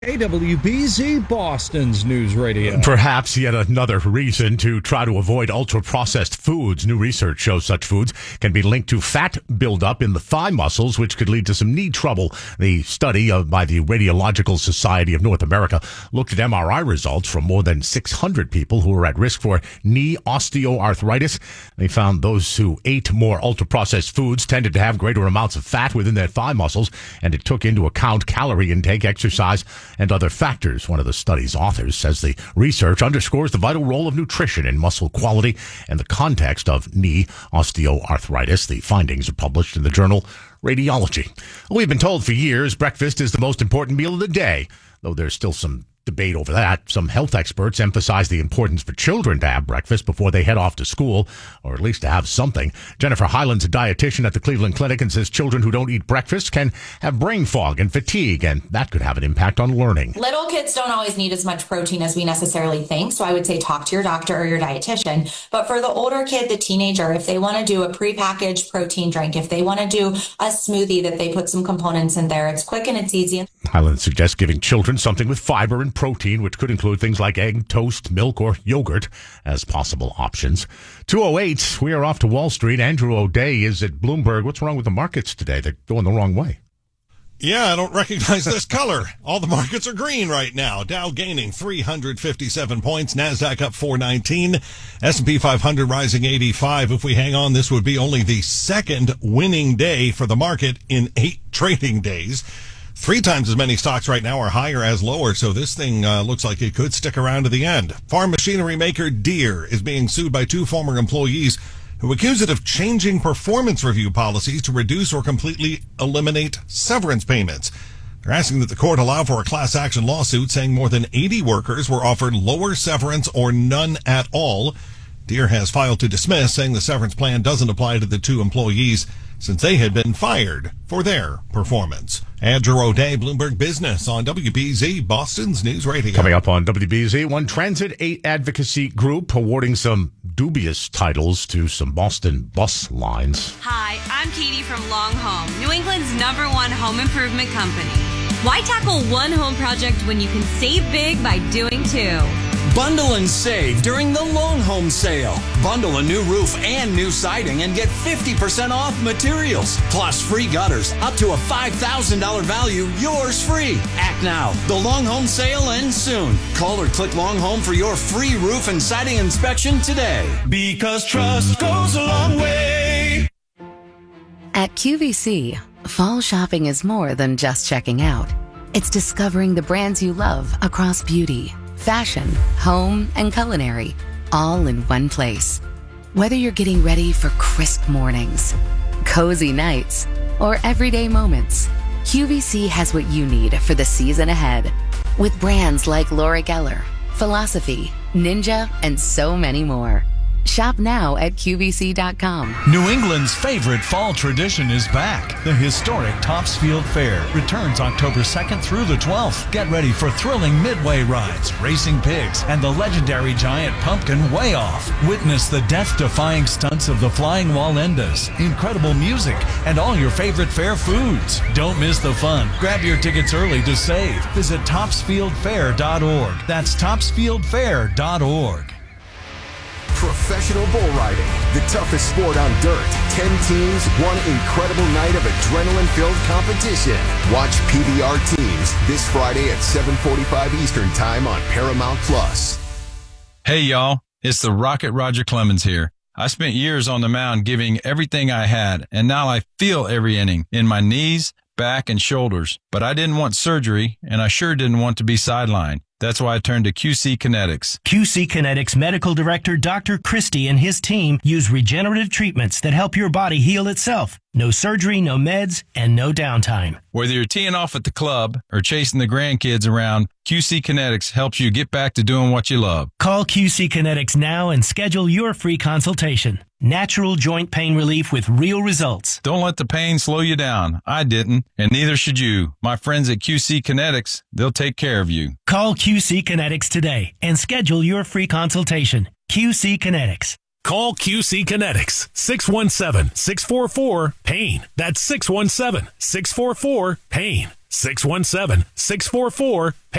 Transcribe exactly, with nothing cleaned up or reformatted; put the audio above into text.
A W B Z Boston's News Radio. Perhaps yet another reason to try to avoid ultra-processed foods. New research shows such foods can be linked to fat buildup in the thigh muscles, which could lead to some knee trouble. The study of, by the Radiological Society of North America looked at M R I results from more than six hundred people who were at risk for knee osteoarthritis. They found those who ate more ultra-processed foods tended to have greater amounts of fat within their thigh muscles, and it took into account calorie intake, exercise, and other factors. One of the study's authors says the research underscores the vital role of nutrition in muscle quality and the context of knee osteoarthritis. The findings are published in the journal Radiology. We've been told for years breakfast is the most important meal of the day, though there's still some debate over that. Some health experts emphasize the importance for children to have breakfast before they head off to school, or at least to have something. Jennifer Hyland's a dietitian at the Cleveland Clinic and says children who don't eat breakfast can have brain fog and fatigue, and that could have an impact on learning. Little kids don't always need as much protein as we necessarily think, so I would say talk to your doctor or your dietitian. But for the older kid, the teenager, if they want to do a prepackaged protein drink, if they want to do a smoothie that they put some components in there, it's quick and it's easy. Hyland suggests giving children something with fiber and protein, which could include things like egg, toast, milk, or yogurt as possible options. two oh eight, we are off to Wall Street. Andrew O'Day is at Bloomberg. What's wrong with the markets today? They're going the wrong way. Yeah, I don't recognize this color. All the markets are green right now. Dow gaining three hundred fifty-seven points. NASDAQ up four nineteen. S and P five hundred rising eighty-five. If we hang on, this would be only the second winning day for the market in eight trading days. Three times as many stocks right now are higher as lower, so this thing uh, looks like it could stick around to the end. Farm machinery maker Deere is being sued by two former employees who accuse it of changing performance review policies to reduce or completely eliminate severance payments. They're asking that the court allow for a class action lawsuit, saying more than eighty workers were offered lower severance or none at all. Deere has filed to dismiss, saying the severance plan doesn't apply to the two employees since they had been fired for their performance. Andrew O'Day, Bloomberg Business on W B Z, Boston's News Radio. Coming up on W B Z, one transit advocacy group awarding some dubious titles to some Boston bus lines. Hi, I'm Katie from Long Home, New England's number one home improvement company. Why tackle one home project when you can save big by doing two? Bundle and save during the Long Home Sale. Bundle a new roof and new siding and get fifty percent off materials. Plus free gutters up to a five thousand dollars value, yours free. Act now. The Long Home Sale ends soon. Call or click Long Home for your free roof and siding inspection today. Because trust goes a long way. At Q V C, fall shopping is more than just checking out. It's discovering the brands you love across beauty, fashion, home, and culinary, all in one place. Whether you're getting ready for crisp mornings, cozy nights, or everyday moments, Q V C has what you need for the season ahead. With brands like Laura Geller, Philosophy, Ninja, and so many more. Shop now at Q V C dot com. New England's favorite fall tradition is back. The historic Topsfield Fair returns October second through the twelfth. Get ready for thrilling midway rides, racing pigs, and the legendary giant pumpkin Way Off. Witness the death-defying stunts of the flying Wallendas, incredible music, and all your favorite fair foods. Don't miss the fun. Grab your tickets early to save. Visit Topsfield Fair dot org. That's Topsfield Fair dot org. Professional bull riding, the toughest sport on dirt. Ten teams, one incredible night of adrenaline-filled competition. Watch P B R Teams this Friday at seven forty-five Eastern Time on Paramount Plus. Hey, y'all. It's the Rocket Roger Clemens here. I spent years on the mound giving everything I had, and now I feel every inning in my knees, back, and shoulders. But I didn't want surgery, and I sure didn't want to be sidelined. That's why I turned to Q C Kinetics. Q C Kinetics Medical Director Doctor Christie and his team use regenerative treatments that help your body heal itself. No surgery, no meds, and no downtime. Whether you're teeing off at the club or chasing the grandkids around, Q C Kinetics helps you get back to doing what you love. Call Q C Kinetics now and schedule your free consultation. Natural joint pain relief with real results. Don't let the pain slow you down. I didn't, and neither should you. My friends at Q C Kinetics, they'll take care of you. Call Q C Kinetics today and schedule your free consultation. Q C Kinetics. Call Q C Kinetics, six one seven, six four four, PAIN. That's six one seven, six four four, PAIN. six one seven, six four four